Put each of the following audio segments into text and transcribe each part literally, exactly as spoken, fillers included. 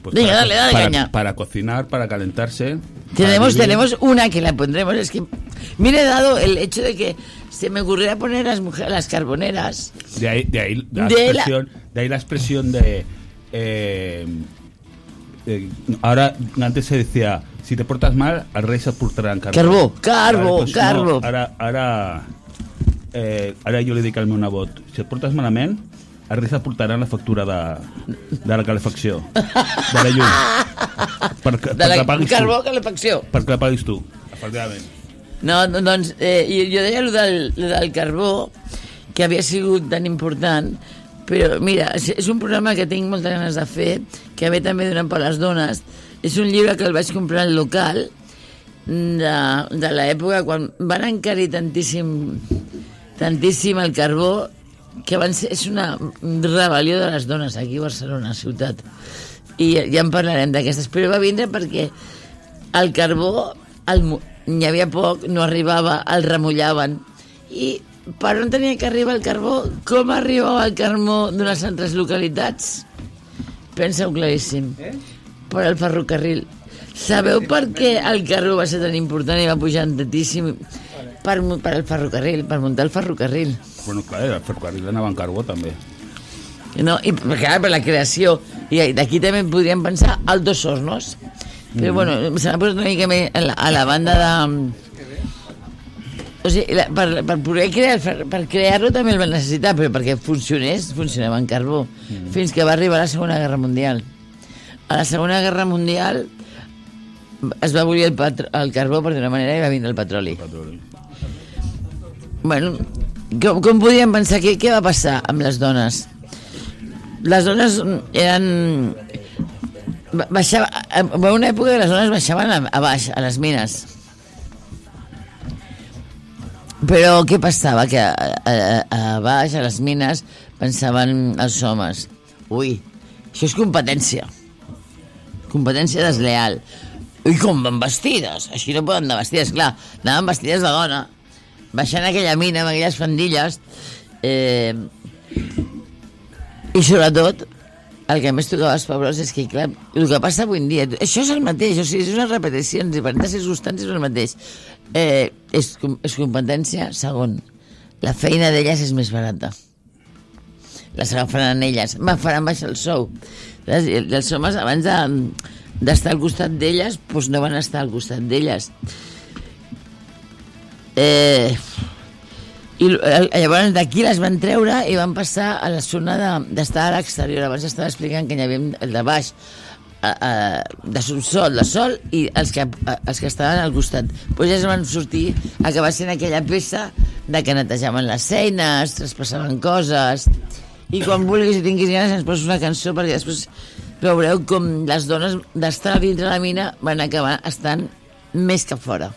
Pues Venga, para, dale, dale para, caña. Para cocinar, para calentarse. Tenemos, para tenemos una que la pondremos. Es que me he dado el hecho de que se me ocurriera poner a las mujeres, las carboneras. De ahí, de ahí, la, de expresión, la... de ahí la expresión de... Eh, eh, ahora, antes se decía, si te portas mal, al rey se portarà en carbó. Carbó, carbó, vale, pues carbó. No, ara, ara, eh, ara jo li dic al meu nebot, si et portes malament, el rei se portarà la factura de, de la calefacció, de la llum. Per, De per la que la paguis carbó, tu. calefacció. Perquè la paguis tu, efectivament. No, no, doncs, eh, jo deia allò del, del carbó, que havia sigut tan important, però mira, és un programa que tinc moltes ganes de fer, que ve també donant per les dones. És un llibre que el vaig comprar al local de, de l'època quan van encarir tantíssim tantíssim el carbó, que van ser, és una rebel·lió de les dones aquí a Barcelona, ciutat. I ja en parlarem d'aquestes, però va vindre perquè el carbó el, n'hi havia poc, no arribava, el remullaven, i per on tenia que arribar el carbó, com arribava el carbó d'unes altres localitats? Pensa-ho claríssim. Per al ferrocarril. Sabeu per què el carbó va ser tan important i va pujar tantíssim? Per, per al ferrocarril, per muntar el ferrocarril. Bueno, clar, el ferrocarril anava en carbó també. No, i clar, per la creació. I d'aquí també podríem pensar al Dos Hornos. Però mm. bueno, se m'ha posat una mica més a la, a la banda de... O sigui, la, per, per poder crear per crear-lo també el van necessitar, però perquè funcionés, funcionava en carbó. Mm. Fins que va arribar la Segona Guerra Mundial. A la Segona Guerra Mundial es va abolir el, patro, el carbó per d'una manera i va vindre el petroli. El petroli. Bueno, com, com podíem pensar? Què, què va passar amb les dones? Les dones eren... Baixava, en una època les dones baixaven a, a baix, a les mines. Però què passava? Que a, a, a baix, a les mines, pensaven els homes, ui, això és competència. Competència desleal. Ui, com van vestides? Així no poden anar vestides. Clar, anaven vestides de dona, baixant aquella mina amb aquelles fandilles, eh, i sobretot el que més tocava als pobres és que, clar, el que passa avui en dia, això és el mateix, o sigui, és una repetició, en diferents circumstàncies és el mateix. Eh, és, és competència. Segon, la feina d'elles és més barata. Les agafaran elles, me faran baixar el sou. Les, els homes, abans de, d'estar al costat d'elles, doncs no van estar al costat d'elles. Eh, i llavors d'aquí les van treure i van passar a la zona de, d'estar a l'exterior. Abans estava explicant que hi havia el de baix, a, a, de subsol, de sol, i els que, a, els que estaven al costat. Doncs ja es van sortir, acabar sent aquella peça de que netejaven les eines, traspassaven coses, i quan vulguis i tinguis ganes ens poses una cançó, perquè després veureu com les dones d'estar dintre la mina van acabar estant més que fora.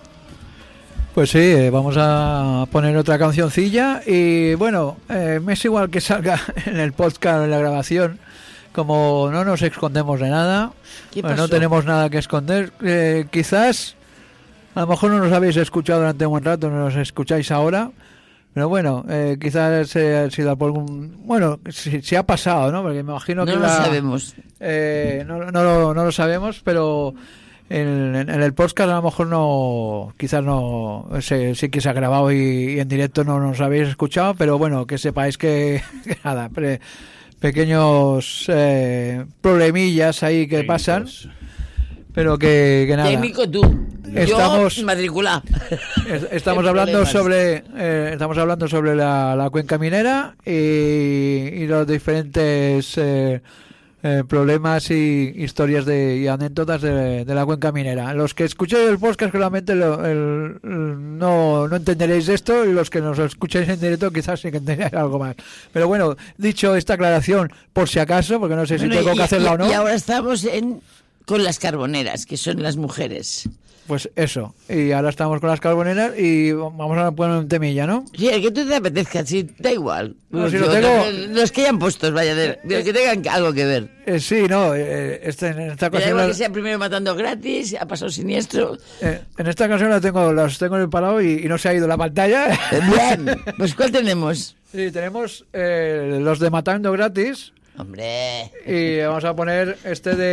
Pues sí, eh, vamos a poner otra cancioncilla y bueno, eh, me es igual que salga en el podcast o en la grabación, como no nos escondemos de nada, pues no tenemos nada que esconder. Eh, quizás, a lo mejor no nos habéis escuchado durante un buen rato, no nos escucháis ahora, pero bueno, eh, quizás eh, ha sido por algún... Bueno, si, si ha pasado, ¿no? Porque me imagino no que... No la, lo sabemos. Eh, no, no, no, no lo sabemos, pero... En, en, en el podcast a lo mejor no, quizás no, se, sí que se ha grabado y, y en directo no nos habéis escuchado, pero bueno, que sepáis que, que nada, pre, pequeños eh, problemillas ahí que Técnicos. pasan, pero que, que nada. Técnico tú, estamos, yo matricular. Estamos hablando sobre, eh, estamos hablando sobre la, la cuenca minera y, y los diferentes eh, Eh, problemas y historias de, y anécdotas de, de la cuenca minera. Los que escuchéis el podcast claramente lo, el, el, no, no entenderéis esto, y los que nos escuchéis en directo quizás sí que entenderéis algo más. Pero bueno, dicho esta aclaración, por si acaso, porque no sé si bueno, tengo y, que hacerla y, o no. Y ahora estamos en, con las carboneras, que son las mujeres. Pues eso, y ahora estamos con las carboneras y vamos a poner un temilla, ¿no? Sí, el que tú te apetezca, si da igual. No, si lo tengo... Los que hayan puestos, vaya, de, de los que tengan algo que ver. Eh, sí, no, eh, este, en esta ocasión... Igual que sea primero matando gratis, ha pasado siniestro. Eh, en esta ocasión la tengo, las tengo en el parado y, y no se ha ido la pantalla. Bien, pues ¿cuál tenemos? Sí, tenemos eh, los de matando gratis. Hombre. Y vamos a poner este de...